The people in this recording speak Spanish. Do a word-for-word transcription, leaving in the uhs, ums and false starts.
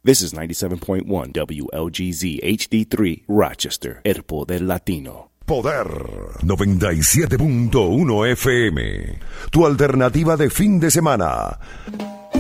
This is ninety-seven point one W L G Z H D three, Rochester, El Poder Latino. Poder noventa y siete punto uno F M, tu alternativa de fin de semana.